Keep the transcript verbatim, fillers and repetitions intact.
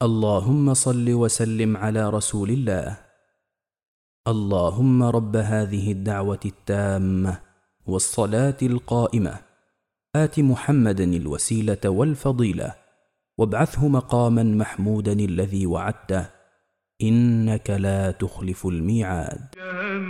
اللهم صل وسلم على رسول الله. اللهم رب هذه الدعوة التامة والصلاة القائمة آت محمدا الوسيلة والفضيلة وابعثه مقاما محمودا الذي وعدته إنك لا تخلف الميعاد.